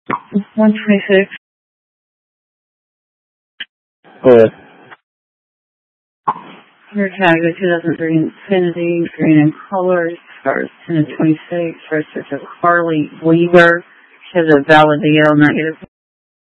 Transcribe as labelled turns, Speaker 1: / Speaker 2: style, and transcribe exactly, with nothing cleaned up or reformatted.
Speaker 1: one twenty-six.
Speaker 2: Go ahead.
Speaker 1: Your tag is two thousand three Infinity, green in color, stars ten to twenty-six, registered to Carly Weaver. She has a valid D L negative